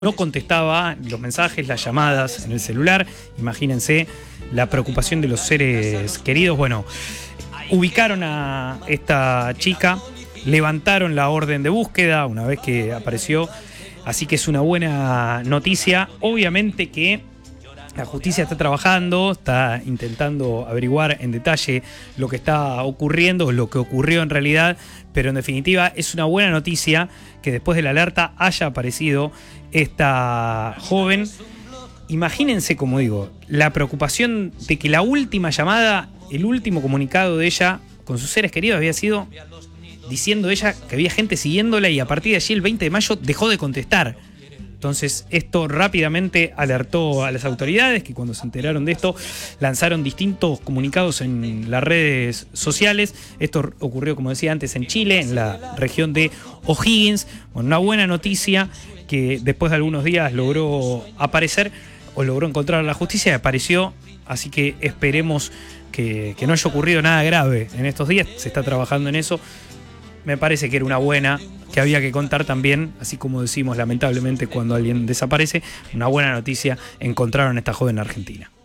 No contestaba los mensajes, las llamadas en el celular. Imagínense la preocupación de los seres queridos. Bueno, ubicaron a esta chica, levantaron la orden de búsqueda una vez que apareció, así que es una buena noticia. Obviamente que la justicia está trabajando, está intentando averiguar en detalle lo que está ocurriendo, lo que ocurrió en realidad, pero en definitiva es una buena noticia que después de la alerta haya aparecido esta joven. Imagínense, como digo, la preocupación de que la última llamada, el último comunicado de ella con sus seres queridos había sido diciendo ella que había gente siguiéndola, y a partir de allí el 20 de mayo dejó de contestar. Entonces esto rápidamente alertó a las autoridades, que cuando se enteraron de esto lanzaron distintos comunicados en las redes sociales. Esto ocurrió, como decía antes, en Chile, en la región de O'Higgins. Bueno, una buena noticia que después de algunos días logró aparecer, o logró encontrar a la justicia y apareció. Así que esperemos que no haya ocurrido nada grave en estos días. Se está trabajando en eso. Me parece que era una buena, que había que contar también, así como decimos lamentablemente cuando alguien desaparece, una buena noticia: encontraron a esta joven argentina.